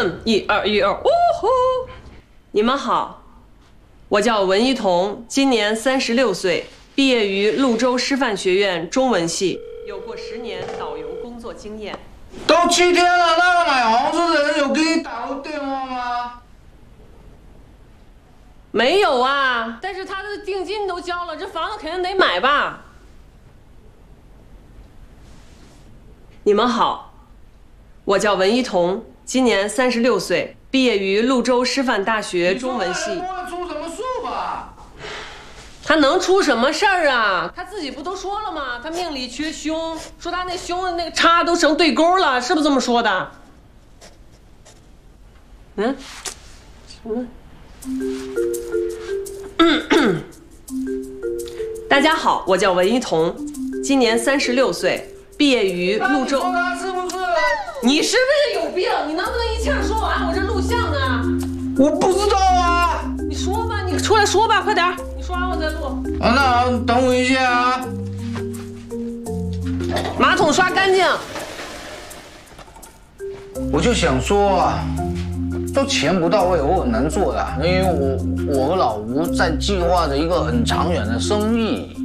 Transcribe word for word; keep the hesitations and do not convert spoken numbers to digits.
一二一二，呜呼！你们好，我叫文一彤，今年三十六岁，毕业于潞州师范学院中文系，有过十年导游工作经验。 都七天了，那个买房子的人有给你打过电话吗？ 没有啊，但是他的定金都交了，这房子肯定得买吧？你们好，我叫文一彤，今年三十六岁，毕业于潞州师范大学中文系。 不会出什么事吧？ 他能出什么事儿啊？他自己不都说了吗？他命里缺凶，说他那凶的那个叉都成对勾了，是不是这么说的？嗯，什么？大家好，我叫文一彤，今年三十六岁，毕业于潞州。 他是不是？ 你是不是有病？你能不能一气儿说完？我这录像呢。 我不知道啊。 你说吧，你出来说吧，快点儿。你说完我再录。 啊，那好，等我一下啊。 马桶刷干净。 我就想说啊，都钱不到位，我很难做的，因为我我和老吴在计划着一个很长远的生意。